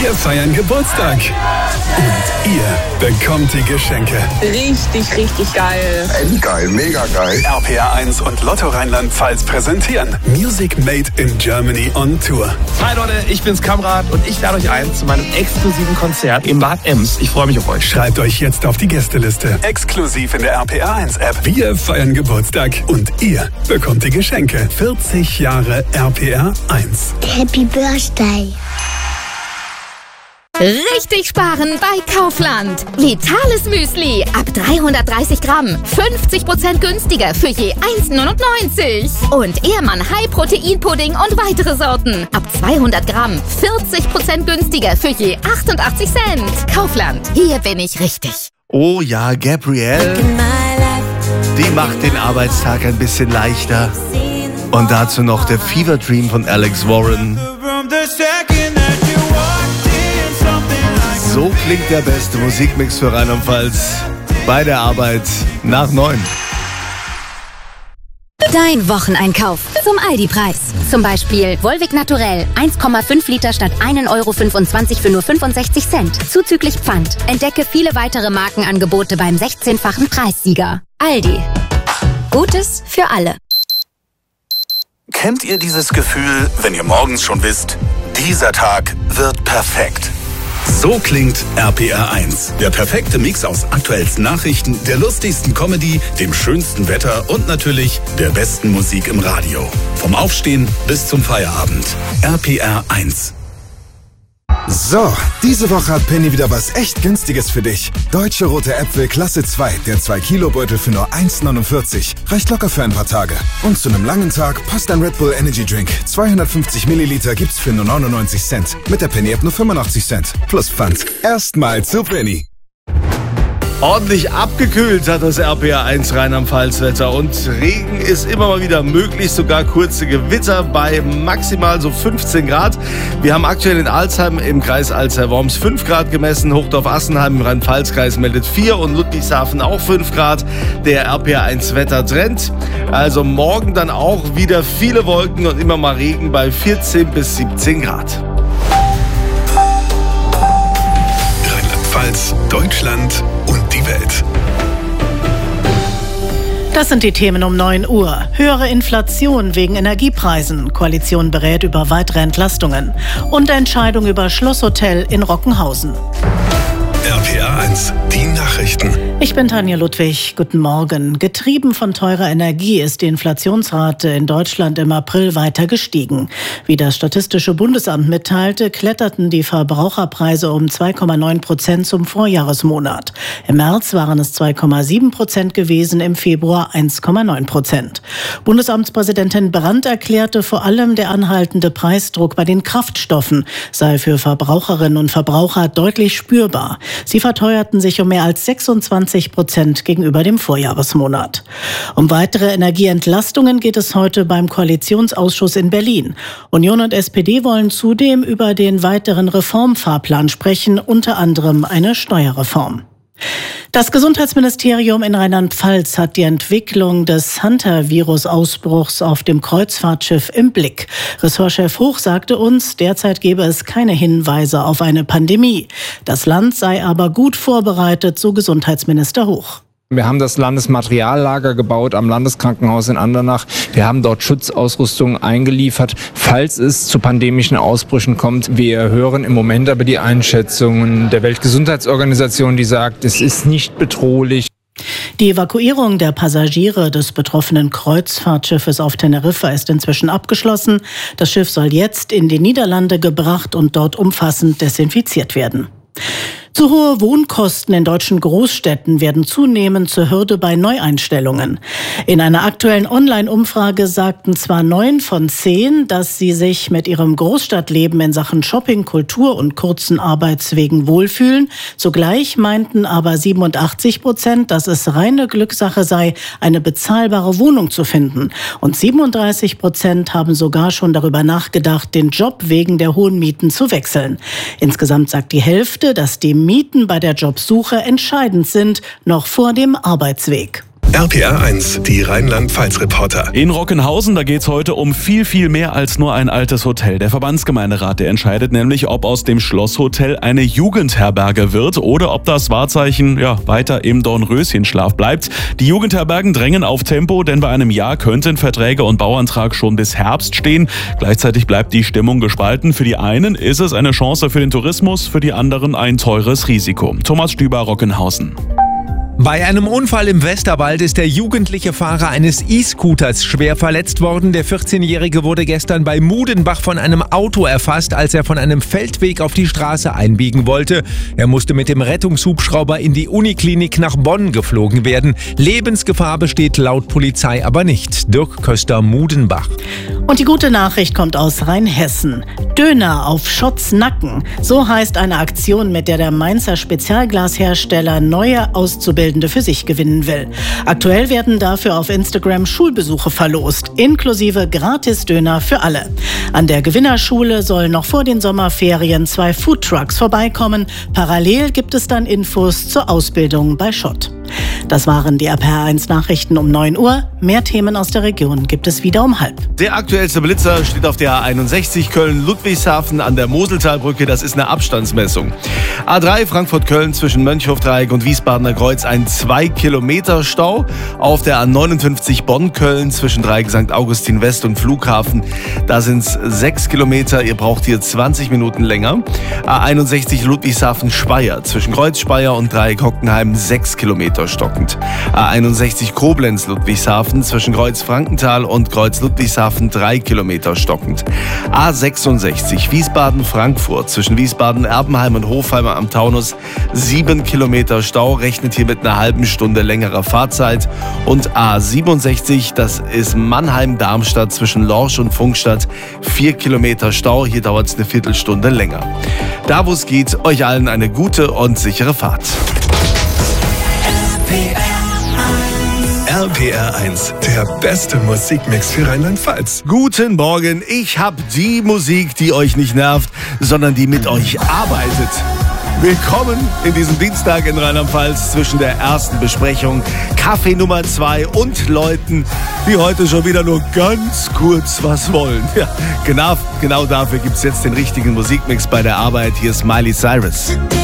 Wir feiern Geburtstag. Und ihr bekommt die Geschenke. Richtig, richtig geil. Endgeil, mega geil. RPR1 und Lotto Rheinland-Pfalz präsentieren Music Made in Germany on Tour. Hi Leute, ich bin's Kamrat und ich lade euch ein zu meinem exklusiven Konzert in Bad Ems. Ich freue mich auf euch. Schreibt euch jetzt auf die Gästeliste. Exklusiv in der RPR1-App. Wir feiern Geburtstag und ihr bekommt die Geschenke. 40 Jahre RPR1. Happy Birthday. Richtig sparen bei Kaufland. Vitales Müsli ab 330 Gramm. 50% günstiger für je 1,99. Und Ehrmann High Protein Pudding und weitere Sorten. Ab 200 Gramm. 40% günstiger für je 88 Cent. Kaufland. Hier bin ich richtig. Oh ja, Gabrielle. Die macht den Arbeitstag ein bisschen leichter. Und dazu noch der Fever Dream von Alex Warren. So klingt der beste Musikmix für Rheinland-Pfalz bei der Arbeit nach 9. Dein Wocheneinkauf zum Aldi-Preis. Zum Beispiel Volvic Naturell 1,5 Liter statt 1,25 € für nur 65 Cent. Zuzüglich Pfand. Entdecke viele weitere Markenangebote beim 16-fachen Preissieger. Aldi. Gutes für alle. Kennt ihr dieses Gefühl, wenn ihr morgens schon wisst, dieser Tag wird perfekt? So klingt RPR1. Der perfekte Mix aus aktuellsten Nachrichten, der lustigsten Comedy, dem schönsten Wetter und natürlich der besten Musik im Radio. Vom Aufstehen bis zum Feierabend. RPR1. So, diese Woche hat Penny wieder was echt Günstiges für dich. Deutsche rote Äpfel Klasse 2, der 2-Kilo-Beutel für nur 1,49. Reicht locker für ein paar Tage. Und zu einem langen Tag passt ein Red Bull Energy Drink. 250 Milliliter gibt's für nur 99 Cent. Mit der Penny-App nur 85 Cent. Plus Pfand. Erstmal zu Penny. Ordentlich abgekühlt hat das RPR1 Rheinland-Pfalz-Wetter und Regen ist immer mal wieder möglich, sogar kurze Gewitter bei maximal so 15 Grad. Wir haben aktuell in Alzheim im Kreis Alzey-Worms 5 Grad gemessen, Hochdorf-Assenheim im Rhein-Pfalz-Kreis meldet 4 und Ludwigshafen auch 5 Grad. Der RPR1-Wettertrend. Also morgen dann auch wieder viele Wolken und immer mal Regen bei 14 bis 17 Grad. Rheinland-Pfalz, Deutschland und die Welt. Das sind die Themen um 9 Uhr. Höhere Inflation wegen Energiepreisen. Koalition berät über weitere Entlastungen. Und Entscheidung über Schlosshotel in Rockenhausen. RPR1, die Nachrichten. Ich bin Tanja Ludwig. Guten Morgen. Getrieben von teurer Energie ist die Inflationsrate in Deutschland im April weiter gestiegen. Wie das Statistische Bundesamt mitteilte, kletterten die Verbraucherpreise um 2,9% zum Vorjahresmonat. Im März waren es 2,7% gewesen, im Februar 1,9%. Bundesamtspräsidentin Brandt erklärte, vor allem der anhaltende Preisdruck bei den Kraftstoffen sei für Verbraucherinnen und Verbraucher deutlich spürbar. Sie verteuerten sich um mehr als 26% gegenüber dem Vorjahresmonat. Um weitere Energieentlastungen geht es heute beim Koalitionsausschuss in Berlin. Union und SPD wollen zudem über den weiteren Reformfahrplan sprechen, unter anderem eine Steuerreform. Das Gesundheitsministerium in Rheinland-Pfalz hat die Entwicklung des Hantavirus-Ausbruchs auf dem Kreuzfahrtschiff im Blick. Ressortchef Hoch sagte uns, derzeit gebe es keine Hinweise auf eine Pandemie. Das Land sei aber gut vorbereitet, so Gesundheitsminister Hoch. Wir haben das Landesmateriallager gebaut am Landeskrankenhaus in Andernach. Wir haben dort Schutzausrüstung eingeliefert, falls es zu pandemischen Ausbrüchen kommt. Wir hören im Moment aber die Einschätzungen der Weltgesundheitsorganisation, die sagt, es ist nicht bedrohlich. Die Evakuierung der Passagiere des betroffenen Kreuzfahrtschiffes auf Teneriffa ist inzwischen abgeschlossen. Das Schiff soll jetzt in die Niederlande gebracht und dort umfassend desinfiziert werden. Zu hohe Wohnkosten in deutschen Großstädten werden zunehmend zur Hürde bei Neueinstellungen. In einer aktuellen Online-Umfrage sagten zwar 9 von 10, dass sie sich mit ihrem Großstadtleben in Sachen Shopping, Kultur und kurzen Arbeitswegen wohlfühlen. Zugleich meinten aber 87%, dass es reine Glückssache sei, eine bezahlbare Wohnung zu finden. Und 37% haben sogar schon darüber nachgedacht, den Job wegen der hohen Mieten zu wechseln. Insgesamt sagt die Hälfte, dass die Mieten bei der Jobsuche entscheidend sind, noch vor dem Arbeitsweg. RPR 1, die Rheinland-Pfalz-Reporter. In Rockenhausen, da geht's heute um viel, viel mehr als nur ein altes Hotel. Der Verbandsgemeinderat, der entscheidet nämlich, ob aus dem Schlosshotel eine Jugendherberge wird oder ob das Wahrzeichen weiter im Dornröschenschlaf bleibt. Die Jugendherbergen drängen auf Tempo, denn bei einem Ja könnten Verträge und Bauantrag schon bis Herbst stehen. Gleichzeitig bleibt die Stimmung gespalten. Für die einen ist es eine Chance für den Tourismus, für die anderen ein teures Risiko. Thomas Stüber, Rockenhausen. Bei einem Unfall im Westerwald ist der jugendliche Fahrer eines E-Scooters schwer verletzt worden. Der 14-Jährige wurde gestern bei Mudenbach von einem Auto erfasst, als er von einem Feldweg auf die Straße einbiegen wollte. Er musste mit dem Rettungshubschrauber in die Uniklinik nach Bonn geflogen werden. Lebensgefahr besteht laut Polizei aber nicht. Dirk Köster, Mudenbach. Und die gute Nachricht kommt aus Rheinhessen. Döner auf Schotznacken. So heißt eine Aktion, mit der der Mainzer Spezialglashersteller neue Auszubildende für sich gewinnen will. Aktuell werden dafür auf Instagram Schulbesuche verlost, inklusive Gratis-Döner für alle. An der Gewinnerschule sollen noch vor den Sommerferien 2 Foodtrucks vorbeikommen. Parallel gibt es dann Infos zur Ausbildung bei Schott. Das waren die RPR 1 Nachrichten um 9 Uhr. Mehr Themen aus der Region gibt es wieder um 12:30. Der aktuellste Blitzer steht auf der A61 Köln-Ludwigshafen an der Moseltalbrücke. Das ist eine Abstandsmessung. A3 Frankfurt-Köln zwischen Mönchhofdreieck und Wiesbadener Kreuz ein 2 Kilometer Stau. Auf der A59 Bonn-Köln zwischen Dreieck St. Augustin West und Flughafen. Da sind es 6 Kilometer. Ihr braucht hier 20 Minuten länger. A61 Ludwigshafen-Speyer zwischen Kreuz Speyer und Dreieck Hockenheim 6 Kilometer stockend. A61 Koblenz-Ludwigshafen zwischen Kreuz Frankenthal und Kreuz Ludwigshafen 3 Kilometer stockend. A66 Wiesbaden-Frankfurt zwischen Wiesbaden-Erbenheim und Hofheim am Taunus 7 Kilometer Stau, rechnet hier mit einer halben Stunde längerer Fahrzeit. Und A67, das ist Mannheim-Darmstadt zwischen Lorsch und Funkstadt, 4 Kilometer Stau, hier dauert es eine Viertelstunde länger. Da wo es geht, euch allen eine gute und sichere Fahrt. RPR 1, der beste Musikmix für Rheinland-Pfalz. Guten Morgen, ich habe die Musik, die euch nicht nervt, sondern die mit euch arbeitet. Willkommen in diesem Dienstag in Rheinland-Pfalz zwischen der ersten Besprechung, Kaffee Nummer 2 und Leuten, die heute schon wieder nur ganz kurz was wollen. Ja, genau dafür gibt es jetzt den richtigen Musikmix bei der Arbeit. Hier ist Miley Cyrus.